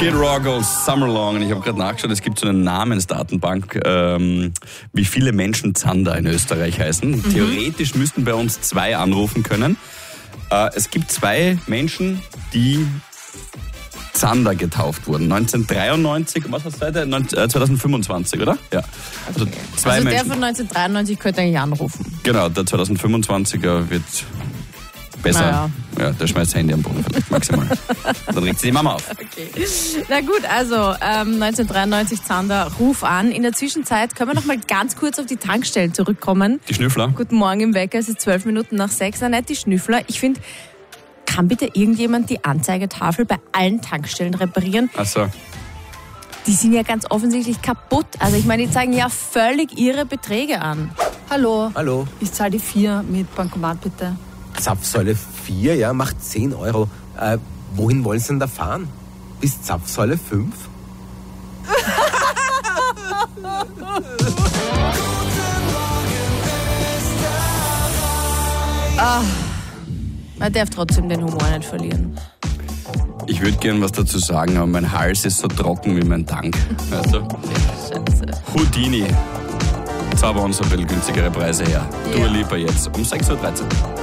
Kid Rock und Summerlong. Und ich habe gerade nachgeschaut, es gibt so eine Namensdatenbank, wie viele Menschen Zander in Österreich heißen. Theoretisch müssten bei uns 2 anrufen können. Es gibt 2 Menschen, die Zander getauft wurden. 1993, was hast du heute? 2025, oder? Ja. Also, zwei also Menschen. Der von 1993 könnte eigentlich anrufen. Genau, der 2025er wird besser. Naja. Ja, der schmeißt das Handy am Boden vielleicht maximal. Dann regt sie die Mama auf. Okay. Na gut, also 1993 Zander, ruf an. In der Zwischenzeit können wir noch mal ganz kurz auf die Tankstellen zurückkommen. Die Schnüffler? Guten Morgen im Wecker, es ist 12 Minuten nach 6. Nicht die Schnüffler. Ich finde, kann bitte irgendjemand die Anzeigetafel bei allen Tankstellen reparieren? Ach so. Die sind ja ganz offensichtlich kaputt. Also ich meine, die zeigen ja völlig ihre Beträge an. Hallo. Hallo. Ich zahle die 4 mit Bankomat, bitte. Zapfsäule 4, ja, macht 10 Euro. Wohin wollen Sie denn da fahren? Bis Zapfsäule 5? Man darf trotzdem den Humor nicht verlieren. Ich würde gern was dazu sagen, aber mein Hals ist so trocken wie mein Tank. Weißt du? Scheiße. Houdini. Zauber uns ein bisschen günstigere Preise her. Ja. Dua Lipa jetzt um 6.13 Uhr.